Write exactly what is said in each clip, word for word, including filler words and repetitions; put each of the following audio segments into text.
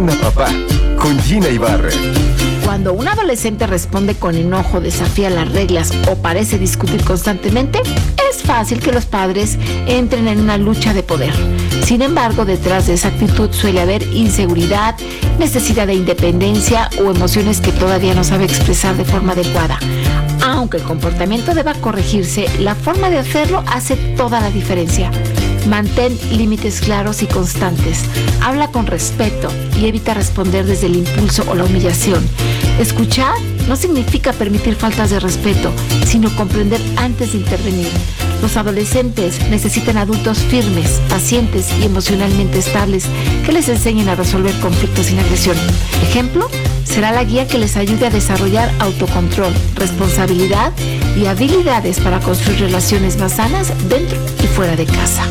Papá, con Gina Ibarra. Cuando un adolescente responde con enojo, desafía las reglas o parece discutir constantemente, es fácil que los padres entren en una lucha de poder. Sin embargo, detrás de esa actitud suele haber inseguridad, necesidad de independencia o emociones que todavía no sabe expresar de forma adecuada. Aunque el comportamiento deba corregirse, la forma de hacerlo hace toda la diferencia. Mantén límites claros y constantes. Habla con respeto y evita responder desde el impulso o la humillación. Escuchar no significa permitir faltas de respeto, sino comprender antes de intervenir. Los adolescentes necesitan adultos firmes, pacientes y emocionalmente estables que les enseñen a resolver conflictos sin agresión. Ejemplo, será la guía que les ayude a desarrollar autocontrol, responsabilidad y habilidades para construir relaciones más sanas dentro y fuera de casa.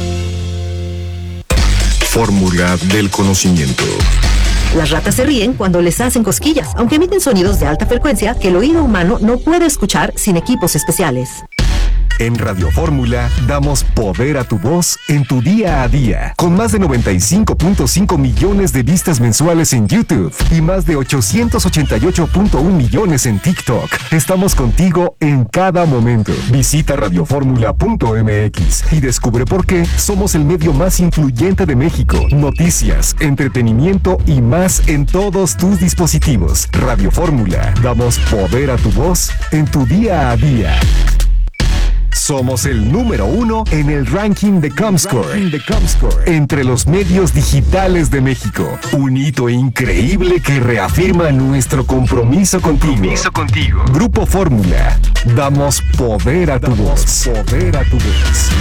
Fórmula del conocimiento. Las ratas se ríen cuando les hacen cosquillas, aunque emiten sonidos de alta frecuencia que el oído humano no puede escuchar sin equipos especiales. En Radio Fórmula damos poder a tu voz en tu día a día. Con más de noventa y cinco punto cinco millones de vistas mensuales en YouTube y más de ochocientos ochenta y ocho punto uno millones en TikTok. Estamos contigo en cada momento. Visita radio fórmula punto m x y descubre por qué somos el medio más influyente de México. Noticias, entretenimiento y más en todos tus dispositivos. Radio Fórmula. Damos poder a tu voz en tu día a día. Somos el número uno en el ranking de Comscore, de Comscore entre los medios digitales de México. Un hito increíble que reafirma nuestro compromiso contigo. Compromiso contigo. Grupo Fórmula. Damos poder a tu voz. Poder a tu voz.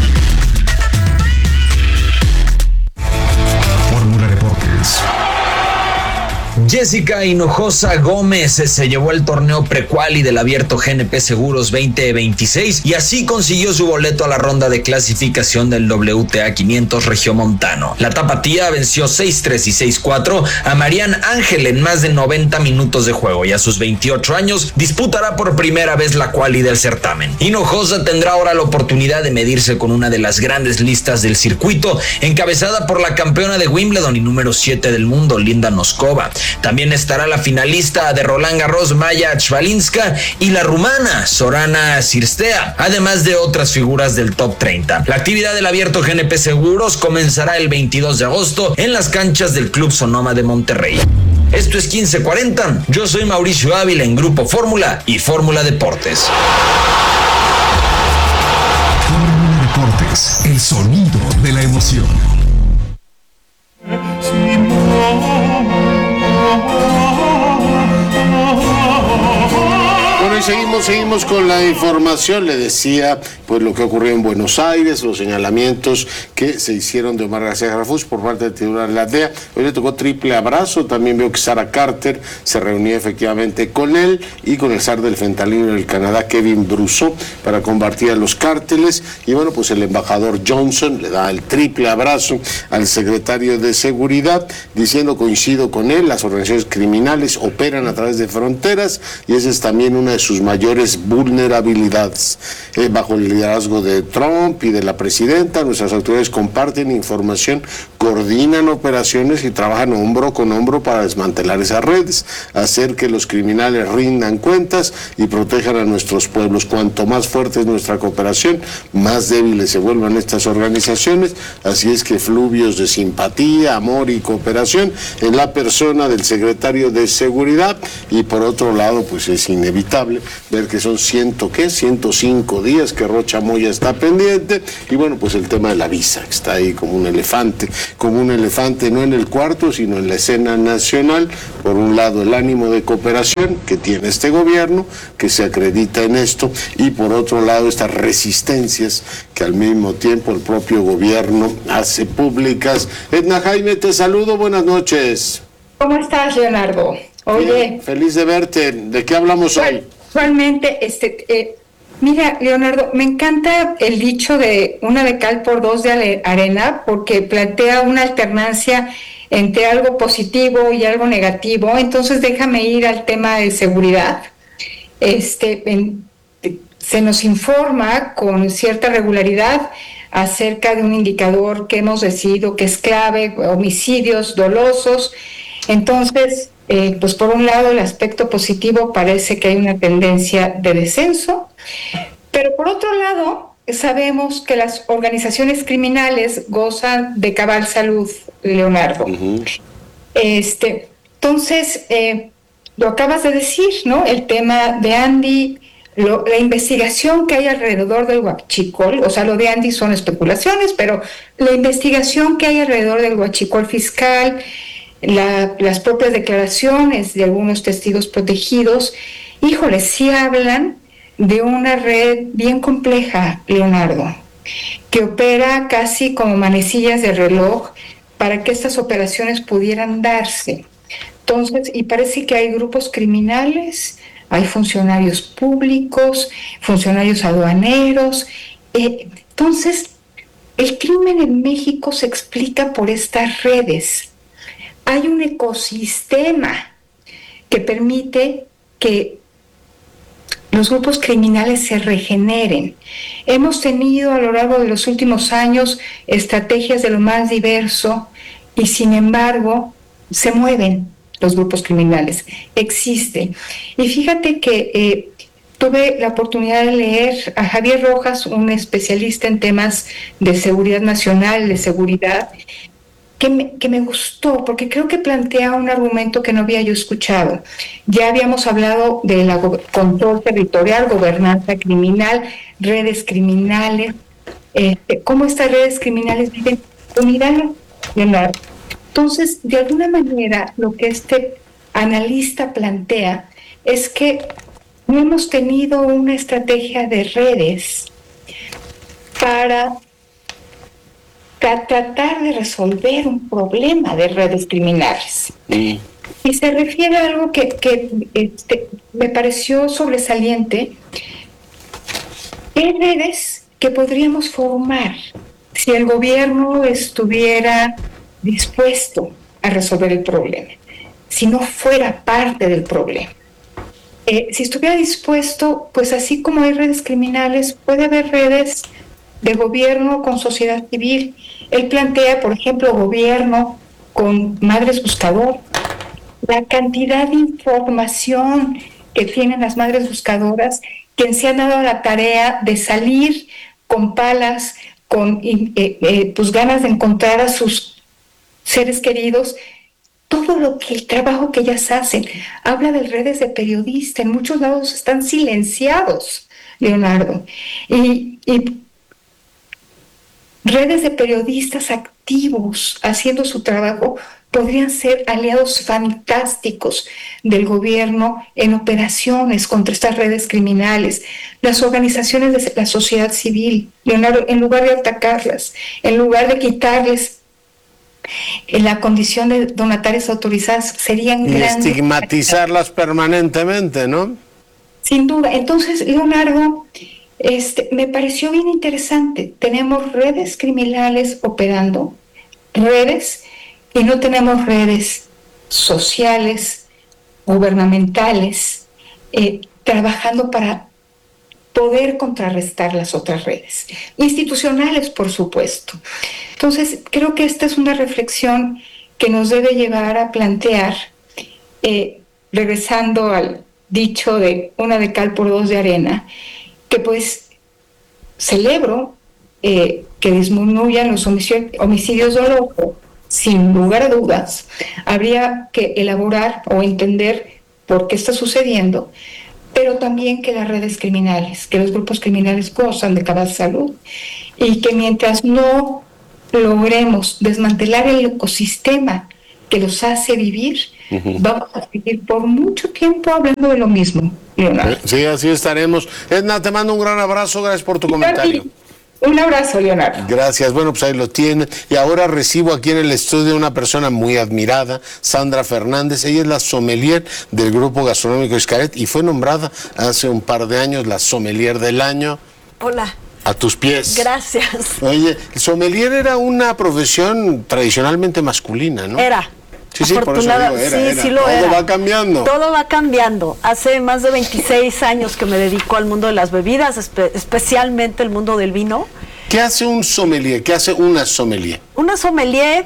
Fórmula Deportes. Jessica Hinojosa Gómez se llevó el torneo prequali del Abierto G N P Seguros veinte veintiséis y así consiguió su boleto a la ronda de clasificación del W T A quinientos Regiomontano. La tapatía venció seis tres y seis cuatro a Marian Ángel en más de noventa minutos de juego y a sus veintiocho años disputará por primera vez la quali del certamen. Hinojosa tendrá ahora la oportunidad de medirse con una de las grandes listas del circuito, encabezada por la campeona de Wimbledon y número siete del mundo, Linda Noskova. También estará la finalista de Roland Garros, Maya Chvalinska, y la rumana Sorana Cirstea, además de otras figuras del top treinta. La actividad del Abierto G N P Seguros comenzará el veintidós de agosto en las canchas del Club Sonoma de Monterrey. Esto es quince cuarenta. Yo soy Mauricio Ávila en Grupo Fórmula y Fórmula Deportes. Fórmula Deportes, el sonido de la emoción. Bueno, y seguimos, seguimos con la información. Le decía, pues, lo que ocurrió en Buenos Aires, los señalamientos que se hicieron de Omar García Harfuch por parte del titular de la D E A. Hoy le tocó triple abrazo. También veo que Sarah Carter se reunía efectivamente con él y con el zar del fentanilo del Canadá, Kevin Brousseau, para combatir a los cárteles. Y bueno, pues el embajador Johnson le da el triple abrazo al secretario de Seguridad, diciendo, coincido con él, las organizaciones criminales operan a través de fronteras y esa es también una de sus mayores vulnerabilidades. Eh, bajo el liderazgo de Trump y de la presidenta, nuestras autoridades comparten información, coordinan operaciones y trabajan hombro con hombro para desmantelar esas redes, hacer que los criminales rindan cuentas y protejan a nuestros pueblos. Cuanto más fuerte es nuestra cooperación, más débiles se vuelvan estas organizaciones. Así es que fluvios de simpatía, amor y cooperación en la persona del secretario de Seguridad. Y por otro lado, pues es inevitable ver que son ciento, ¿qué? ciento cinco días que Rocha Moya está pendiente. Y bueno, pues el tema de la visa, que está ahí como un elefante, como un elefante no en el cuarto, sino en la escena nacional. Por un lado, el ánimo de cooperación que tiene este gobierno, que se acredita en esto, y por otro lado, estas resistencias que al mismo tiempo el propio gobierno hace públicas. Edna Jaime, te saludo, buenas noches. ¿Cómo estás, Leonardo? Oye. Bien, feliz de verte. ¿De qué hablamos hoy? Actualmente, este, eh, mira, Leonardo, me encanta el dicho de una de cal por dos de arena, porque plantea una alternancia entre algo positivo y algo negativo. Entonces, déjame ir al tema de seguridad. Este, en, se nos informa con cierta regularidad acerca de un indicador que hemos decidido que es clave, homicidios dolosos. Entonces, eh, pues por un lado el aspecto positivo parece que hay una tendencia de descenso, pero por otro lado sabemos que las organizaciones criminales gozan de cabal salud, Leonardo. Uh-huh. Este, entonces, eh, lo acabas de decir, ¿no? El tema de Andy, lo, la investigación que hay alrededor del huachicol, o sea, lo de Andy son especulaciones, pero la investigación que hay alrededor del huachicol fiscal, la, las propias declaraciones de algunos testigos protegidos, híjole, sí hablan de una red bien compleja, Leonardo, que opera casi como manecillas de reloj para que estas operaciones pudieran darse. Entonces, y parece que hay grupos criminales, hay funcionarios públicos, funcionarios aduaneros. Eh, entonces, el crimen en México se explica por estas redes. Hay un ecosistema que permite que los grupos criminales se regeneren. Hemos tenido a lo largo de los últimos años estrategias de lo más diverso y sin embargo se mueven los grupos criminales, existen. Y fíjate que eh, tuve la oportunidad de leer a Javier Rojas, un especialista en temas de seguridad nacional, de seguridad, que me, que me gustó, porque creo que plantea un argumento que no había yo escuchado. Ya habíamos hablado de la go- control territorial, gobernanza criminal, redes criminales, eh, cómo estas redes criminales viven en unidad. Entonces, de alguna manera, lo que este analista plantea es que no hemos tenido una estrategia de redes para tratar de resolver un problema de redes criminales. Mm. Y se refiere a algo que, que este, me pareció sobresaliente. Hay redes que podríamos formar si el gobierno estuviera dispuesto a resolver el problema, si no fuera parte del problema. Eh, si estuviera dispuesto, pues así como hay redes criminales, puede haber redes de gobierno con sociedad civil. Él plantea, por ejemplo, gobierno con madres buscadoras. La cantidad de información que tienen las madres buscadoras, quien se han dado la tarea de salir con palas, con eh, eh, pues ganas de encontrar a sus seres queridos, todo lo que el trabajo que ellas hacen. Habla de redes de periodistas, en muchos lados están silenciados, Leonardo, y, y redes de periodistas activos haciendo su trabajo podrían ser aliados fantásticos del gobierno en operaciones contra estas redes criminales. Las organizaciones de la sociedad civil, Leonardo, en lugar de atacarlas, en lugar de quitarles en la condición de donatarias autorizadas, serían y grandes. Estigmatizarlas permanentemente, ¿no? Sin duda. Entonces, Leonardo, este, me pareció bien interesante. Tenemos redes criminales operando, redes, y no tenemos redes sociales, gubernamentales, eh, trabajando para poder contrarrestar las otras redes, institucionales, por supuesto. Entonces, creo que esta es una reflexión que nos debe llevar a plantear, eh, regresando al dicho de una de cal por dos de arena, que pues celebro eh, que disminuyan los homicidios, homicidios dolosos, sin lugar a dudas. Habría que elaborar o entender por qué está sucediendo, pero también que las redes criminales, que los grupos criminales gozan de cabal salud y que mientras no logremos desmantelar el ecosistema que los hace vivir, uh-huh. vamos a seguir por mucho tiempo hablando de lo mismo, Leonardo. Sí, así estaremos. Edna, te mando un gran abrazo, gracias por tu y comentario. Un abrazo, Leonardo. Gracias, bueno, pues ahí lo tiene. Y ahora recibo aquí en el estudio una persona muy admirada, Sandra Fernández. Ella es la sommelier del Grupo Gastronómico Xcaret y fue nombrada hace un par de años la sommelier del año. Hola. A tus pies. Gracias. Oye, el sommelier era una profesión tradicionalmente masculina, ¿no? Era. Sí, sí, por eso digo, era, sí, era. sí lo Todo era. va cambiando. Todo va cambiando. Hace más de veintiséis años que me dedico al mundo de las bebidas, espe- especialmente el mundo del vino. ¿Qué hace un sommelier? ¿Qué hace una sommelier? Una sommelier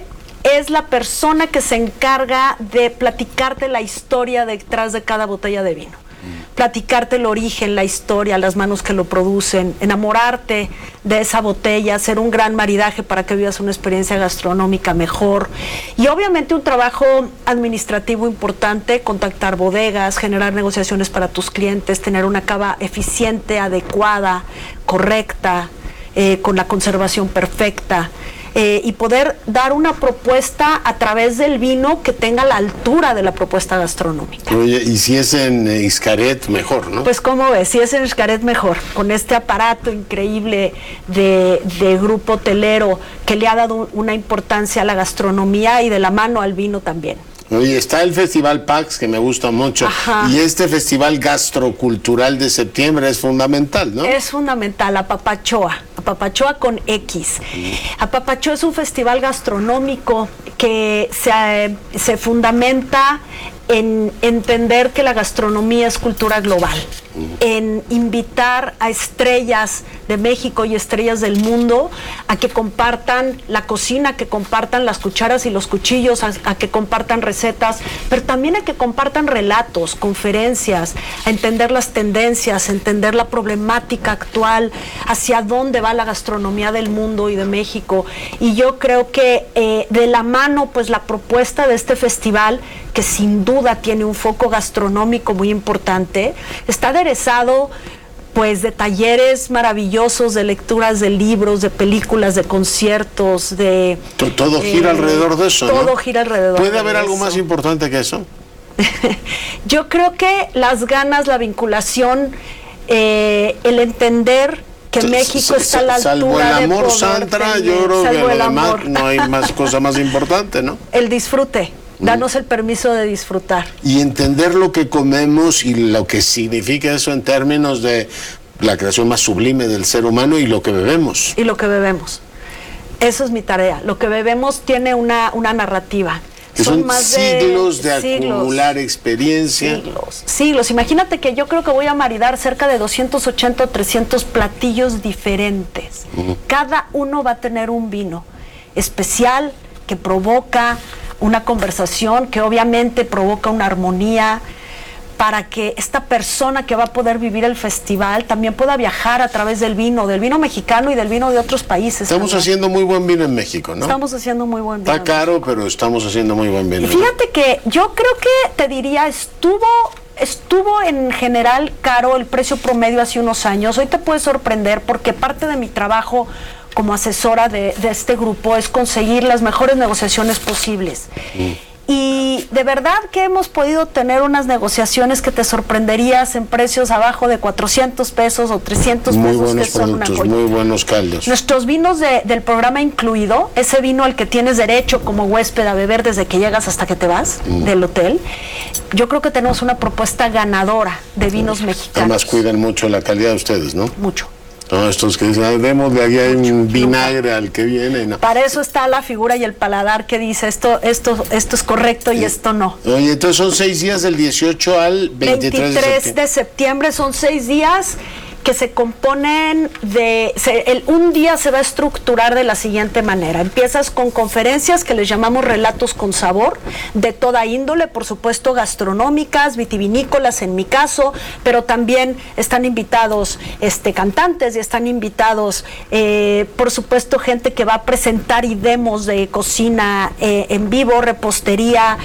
es la persona que se encarga de platicarte la historia detrás de cada botella de vino. Platicarte el origen, la historia, las manos que lo producen, enamorarte de esa botella, hacer un gran maridaje para que vivas una experiencia gastronómica mejor. Y obviamente un trabajo administrativo importante, contactar bodegas, generar negociaciones para tus clientes, tener una cava eficiente, adecuada, correcta, eh, con la conservación perfecta. Eh, y poder dar una propuesta a través del vino que tenga la altura de la propuesta gastronómica. Oye, y si es en Xcaret, mejor, ¿no? Pues cómo ves, si es en Xcaret, mejor, con este aparato increíble de, de grupo hotelero que le ha dado una importancia a la gastronomía y de la mano al vino también. Oye, está el Festival Pax, que me gusta mucho. Ajá. Y este Festival Gastrocultural de septiembre es fundamental, ¿no? Es fundamental, Apapachoa, Apapachoa con X. Apapachoa es un festival gastronómico que se, se fundamenta en entender que la gastronomía es cultura global, en invitar a estrellas de México y estrellas del mundo a que compartan la cocina, a que compartan las cucharas y los cuchillos, a, a que compartan recetas, pero también a que compartan relatos, conferencias, a entender las tendencias, a entender la problemática actual, hacia dónde va la gastronomía del mundo y de México. Y yo creo que eh, de la mano, pues la propuesta de este festival, que sin duda tiene un foco gastronómico muy importante, está aderezado pues de talleres maravillosos, de lecturas de libros, de películas, de conciertos, de... Todo gira eh, alrededor de eso, Todo ¿no? gira alrededor ¿Puede de haber eso. algo más importante que eso? Yo creo que las ganas, la vinculación, eh, el entender que S México está a la altura salvo el amor, de Sandra, tener, yo creo que lo demás amor. no hay más cosa más importante, ¿no? El disfrute. Danos el permiso de disfrutar. Y entender lo que comemos y lo que significa eso en términos de la creación más sublime del ser humano y lo que bebemos. Y lo que bebemos. Eso es mi tarea. Lo que bebemos tiene una, una narrativa. Que son, son más siglos de, de siglos, acumular experiencia. Siglos, siglos. Imagínate que yo creo que voy a maridar cerca de doscientos ochenta o trescientos platillos diferentes. Uh-huh. Cada uno va a tener un vino especial que provoca una conversación, que obviamente provoca una armonía, para que esta persona que va a poder vivir el festival también pueda viajar a través del vino, del vino mexicano y del vino de otros países. Estamos también. haciendo muy buen vino en México, ¿no? Estamos haciendo muy buen vino. Está caro, pero estamos haciendo muy buen vino. Y fíjate que yo creo que, te diría, estuvo... Estuvo en general caro el precio promedio hace unos años. Hoy te puede sorprender porque parte de mi trabajo como asesora de, de este grupo es conseguir las mejores negociaciones posibles. Mm. Y de verdad que hemos podido tener unas negociaciones que te sorprenderías en precios abajo de cuatrocientos pesos o trescientos muy pesos, buenos que son productos, una muy buenos caldos. Nuestros vinos de, del programa incluido, ese vino al que tienes derecho como huésped a beber desde que llegas hasta que te vas mm. del hotel, yo creo que tenemos una propuesta ganadora de vinos mm. mexicanos. Además cuidan mucho la calidad de ustedes, ¿no? Mucho. No, estos que dicen, demos de aquí hay un vinagre al que viene. No. Para eso está la figura y el paladar que dice esto, esto, esto es correcto y sí. esto no. Oye, entonces son seis días del dieciocho al veintitrés, veintitrés de septiembre. Son seis días que se componen de... Se, el, un día se va a estructurar de la siguiente manera. Empiezas con conferencias que les llamamos relatos con sabor, de toda índole, por supuesto gastronómicas, vitivinícolas en mi caso, pero también están invitados este, cantantes y están invitados, eh, por supuesto, gente que va a presentar y demos de cocina eh, en vivo, repostería.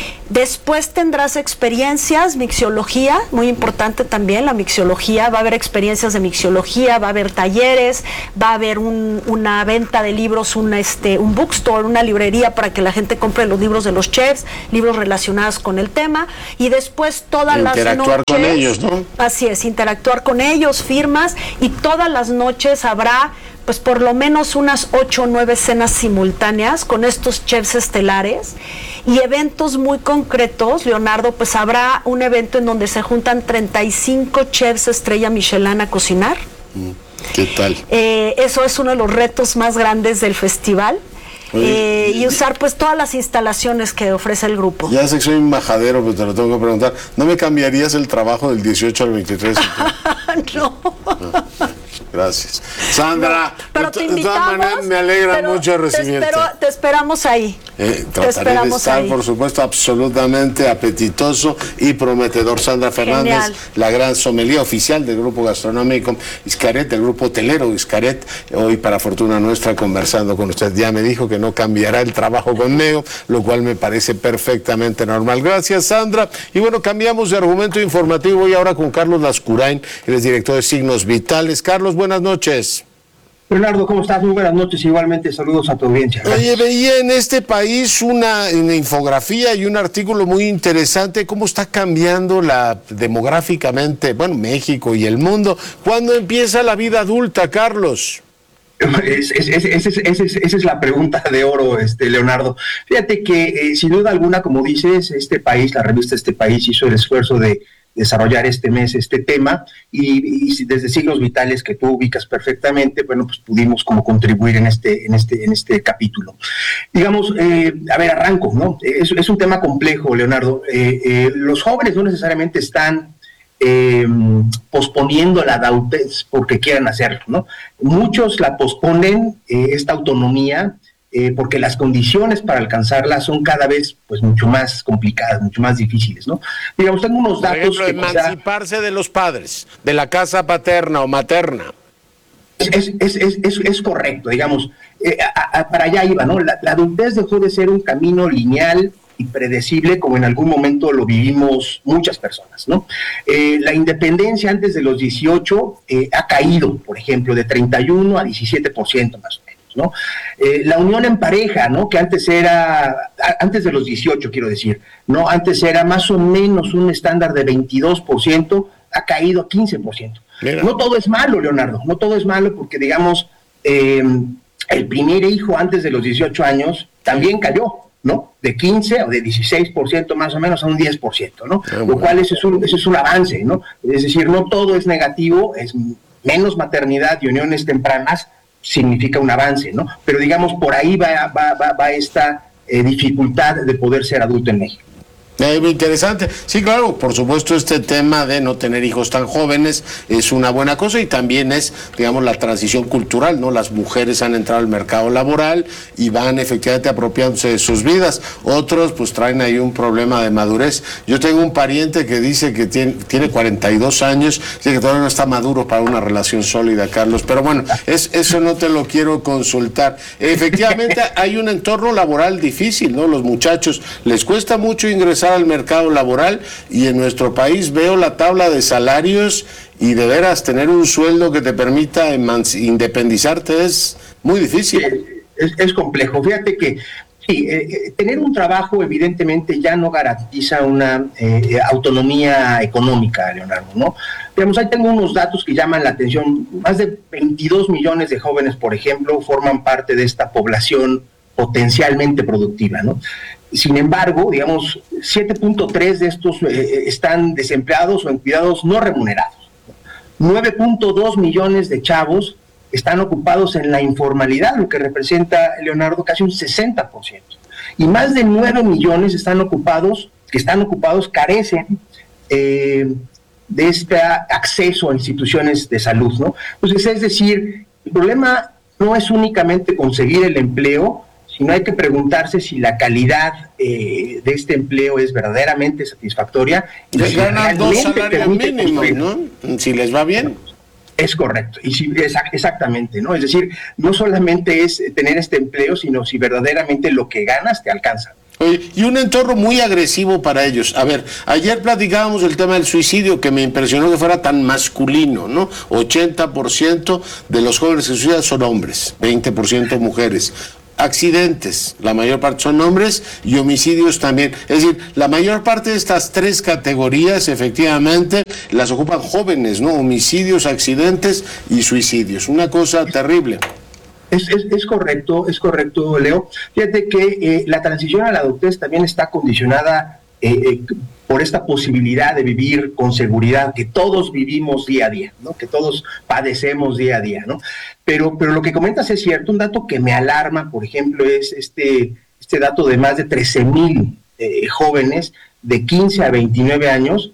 Después tendrás experiencias, mixiología, muy importante también la mixiología, va a haber experiencias de mixiología, va a haber talleres, va a haber un, una venta de libros, un, este, un bookstore, una librería para que la gente compre los libros de los chefs, libros relacionados con el tema, y después todas las noches... Interactuar con ellos, ¿no? Así es, interactuar con ellos, firmas, y todas las noches habrá pues por lo menos unas ocho o nueve cenas simultáneas con estos chefs estelares y eventos muy concretos. Leonardo, pues habrá un evento en donde se juntan treinta y cinco chefs estrella Michelin a cocinar. ¿Qué tal? Eh, eso es uno de los retos más grandes del festival. Eh, y usar pues todas las instalaciones que ofrece el grupo. Ya sé que soy un majadero, pero te lo tengo que preguntar. ¿No me cambiarías el trabajo del dieciocho al veintitrés? No. Gracias. Sandra, pero, pero de, te de todas invitamos, maneras me alegra pero mucho recibirte. Te, espero, te esperamos ahí. Eh, te esperamos de estar, ahí. por supuesto, absolutamente apetitoso y prometedor. Sandra Fernández, Genial. La gran sommelier oficial del grupo gastronómico Xcaret, del grupo hotelero Xcaret, hoy para fortuna nuestra conversando con usted. Ya me dijo que no cambiará el trabajo conmigo, lo cual me parece perfectamente normal. Gracias, Sandra. Y bueno, cambiamos de argumento informativo y ahora con Carlos Lascurain, él es director de Signos Vitales. Carlos, buenas noches. Leonardo, ¿cómo estás? Muy buenas noches. Igualmente, saludos a tu audiencia. Oye, veía en este país una, una infografía y un artículo muy interesante, cómo está cambiando la demográficamente, bueno, México y el mundo. ¿Cuándo empieza la vida adulta, Carlos? Es, es, es, es, es, es, esa es la pregunta de oro, este Leonardo. Fíjate que, eh, sin duda alguna, como dices, este país, la revista Este País hizo el esfuerzo de desarrollar este mes este tema y, y desde Signos Vitales, que tú ubicas perfectamente, bueno, pues pudimos como contribuir en este en este en este capítulo. Digamos, eh, a ver, arranco, ¿no? Es, es un tema complejo, Leonardo. Eh, eh, los jóvenes no necesariamente están eh, posponiendo la adultez porque quieran hacerlo, ¿no? Muchos la posponen, eh, esta autonomía, Eh, porque las condiciones para alcanzarla son cada vez pues mucho más complicadas, mucho más difíciles, ¿no? Digamos, tengo unos datos... Por ejemplo, que emanciparse quizá... de los padres, de la casa paterna o materna. Es, es, es, es, es correcto, digamos, eh, a, a, para allá iba, ¿no? La, la adultez dejó de ser un camino lineal y predecible como en algún momento lo vivimos muchas personas, ¿no? Eh, la independencia antes de los dieciocho eh, ha caído, por ejemplo, de treinta y uno a diecisiete por ciento más o menos. ¿No? Eh, la unión en pareja, ¿no? Que antes era, antes de los dieciocho quiero decir, ¿no? Antes era más o menos un estándar de veintidós por ciento, ha caído a quince por ciento. Mira. No todo es malo, Leonardo, no todo es malo porque, digamos, eh, el primer hijo antes de los dieciocho años también cayó, ¿no? De quince o de dieciséis por ciento más o menos a un diez por ciento, ¿no? Ah, bueno. Lo cual ese es, un, ese es un avance, ¿no? Es decir, no todo es negativo, es menos maternidad y uniones tempranas significa un avance, ¿no? Pero digamos, por ahí va, va, va, va esta eh, dificultad de poder ser adulto en México. Eh, muy interesante. Sí, claro, por supuesto este tema de no tener hijos tan jóvenes es una buena cosa y también es, digamos, la transición cultural, ¿no? Las mujeres han entrado al mercado laboral y van efectivamente apropiándose de sus vidas. Otros pues traen ahí un problema de madurez. Yo tengo un pariente que dice que tiene, tiene cuarenta y dos años, dice que todavía no está maduro para una relación sólida, Carlos, pero bueno, es, eso no te lo quiero consultar. Efectivamente hay un entorno laboral difícil, ¿no? Los muchachos les cuesta mucho ingresar al mercado laboral y en nuestro país veo la tabla de salarios y de veras tener un sueldo que te permita independizarte es muy difícil. Es, es complejo. Fíjate que sí, eh, tener un trabajo evidentemente ya no garantiza una eh, autonomía económica, Leonardo, ¿no? Digamos, ahí tengo unos datos que llaman la atención. Más de veintidós millones de jóvenes, por ejemplo, forman parte de esta población potencialmente productiva, ¿no? Sin embargo, digamos, siete punto tres de estos eh, están desempleados o en cuidados no remunerados. nueve punto dos millones de chavos están ocupados en la informalidad, lo que representa, Leonardo, casi un sesenta por ciento. Y más de nueve millones están ocupados, que están ocupados, carecen eh, de este acceso a instituciones de salud, ¿no? Entonces, es decir, el problema no es únicamente conseguir el empleo, sino hay que preguntarse si la calidad eh, de este empleo es verdaderamente satisfactoria. Y les si ganan dos salarios mínimos, ¿no? Si les va bien. Es correcto, y si, exactamente, ¿no? Es decir, no solamente es tener este empleo, sino si verdaderamente lo que ganas te alcanza. Oye, y un entorno muy agresivo para ellos. A ver, ayer platicábamos del tema del suicidio, que me impresionó que fuera tan masculino, ¿no? ochenta por ciento de los jóvenes que se suicidan son hombres, veinte por ciento mujeres. Accidentes, la mayor parte son hombres, y homicidios también. Es decir, la mayor parte de estas tres categorías efectivamente las ocupan jóvenes, ¿no? Homicidios, accidentes y suicidios. Una cosa terrible. Es, es, es correcto, es correcto, Leo. Fíjate que eh, la transición a la adultez también está condicionada eh, eh, por esta posibilidad de vivir con seguridad que todos vivimos día a día, ¿no? Que todos padecemos día a día, ¿no? Pero, pero lo que comentas es cierto. Un dato que me alarma, por ejemplo, es este, este dato de más de trece mil eh, jóvenes de quince a veintinueve años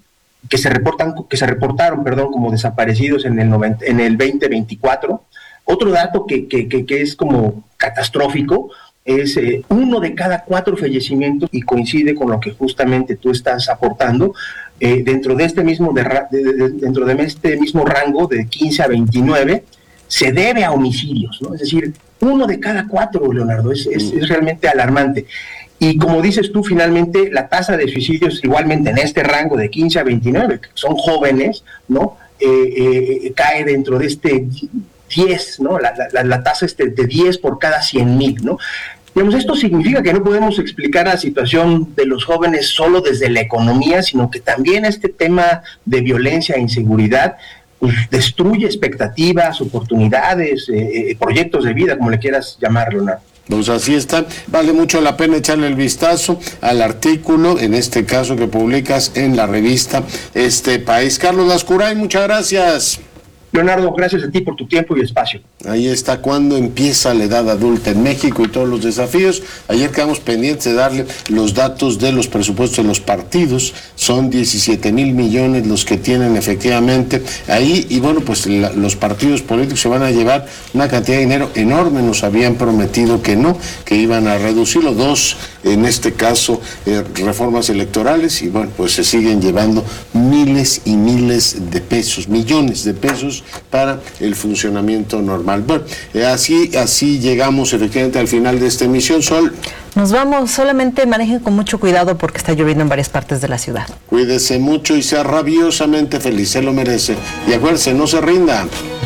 que se reportan, que se reportaron, perdón, como desaparecidos en el, noventa, en el veinte veinticuatro. Otro dato que, que, que, que es como catastrófico es eh, uno de cada cuatro fallecimientos, y coincide con lo que justamente tú estás aportando, eh, dentro de este mismo de, de, de, dentro de este mismo rango de quince a veintinueve, se debe a homicidios, ¿no? Es decir, uno de cada cuatro, Leonardo, es, es, es realmente alarmante. Y como dices tú, finalmente la tasa de suicidios igualmente en este rango de quince a veintinueve, que son jóvenes, ¿no? Eh, eh, cae dentro de este diez, ¿no? La, la, la tasa es de, de diez por cada cien mil, ¿no? Digamos, esto significa que no podemos explicar la situación de los jóvenes solo desde la economía, sino que también este tema de violencia e inseguridad pues, destruye expectativas, oportunidades, eh, eh, proyectos de vida, como le quieras llamarlo, ¿no? Pues así está, vale mucho la pena echarle el vistazo al artículo, en este caso que publicas en la revista Este País. Carlos Lascuray, muchas gracias. Leonardo, gracias a ti por tu tiempo y espacio. Ahí está cuando empieza la edad adulta en México y todos los desafíos. Ayer quedamos pendientes de darle los datos de los presupuestos de los partidos. Son diecisiete mil millones los que tienen efectivamente ahí. Y bueno, pues la, los partidos políticos se van a llevar una cantidad de dinero enorme. Nos habían prometido que no, que iban a reducirlo. Dos, en este caso, eh, reformas electorales. Y bueno, pues se siguen llevando miles y miles de pesos, millones de pesos para el funcionamiento normal. Bueno, eh, así, así llegamos efectivamente al final de esta emisión. Sol. Nos vamos, solamente manejen con mucho cuidado porque está lloviendo en varias partes de la ciudad. Cuídese mucho y sea rabiosamente feliz, se lo merece. Y acuérdense, no se rinda.